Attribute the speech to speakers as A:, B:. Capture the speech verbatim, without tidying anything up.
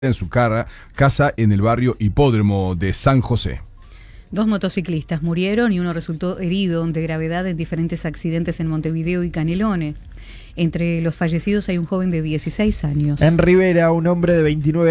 A: en su cara, casa en el barrio Hipódromo de San José.
B: Dos motociclistas murieron y uno resultó herido de gravedad en diferentes accidentes en Montevideo y Canelones. Entre los fallecidos hay un joven de dieciséis años.
C: En Rivera, un hombre de veintinueve